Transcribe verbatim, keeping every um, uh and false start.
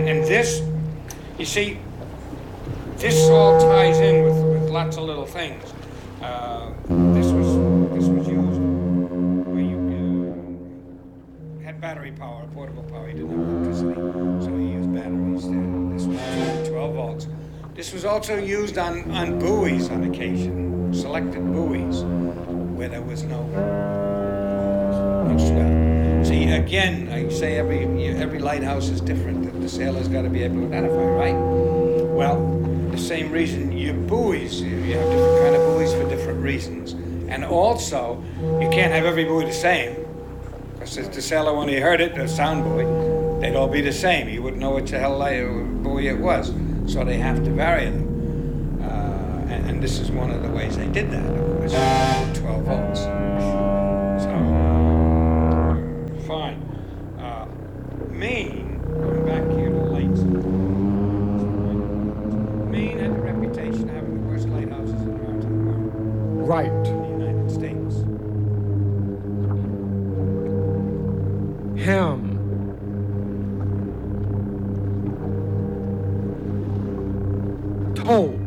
And this, you see, this all ties in with, with lots of little things. Uh, this was this was used where you uh, had battery power, portable power. You didn't have electricity, so you used batteries. There. This was twelve volts. This was also used on, on buoys on occasion, selected buoys, where there was no, no swell. See, again, I say every every lighthouse is different. The, the sailor's got to be able to identify, right? Well, the same reason, your buoys, you have different kind of buoys for different reasons. And also, you can't have every buoy the same. Because if the sailor, when he heard it, the sound buoy, they'd all be the same. He wouldn't know which the hell buoy it was. So they have to vary them. Uh, and, and this is one of the ways they did that, of course, twelve volts. So, uh, fine. Uh, Maine, going back here to lights. Maine had the reputation of having the worst lighthouses in the maritime world. Right. In the United States. Him. Told